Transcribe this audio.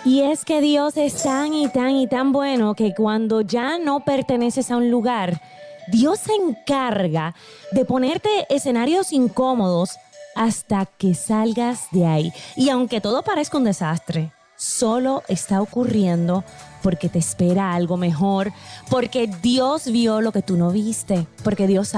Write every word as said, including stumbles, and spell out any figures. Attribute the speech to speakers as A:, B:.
A: Y es que Dios es tan y tan y tan bueno que cuando ya no perteneces a un lugar, Dios se encarga de ponerte escenarios incómodos hasta que salgas de ahí. Y aunque todo parezca un desastre, solo está ocurriendo porque te espera algo mejor, porque Dios vio lo que tú no viste, porque Dios